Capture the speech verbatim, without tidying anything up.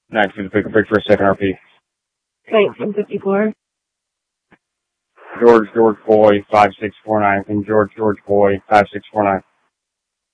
Next for the pick, pick for a second R P. nineteen fifty-four. George, George Boy, five six four nine, and George, George Boy, five six four nine.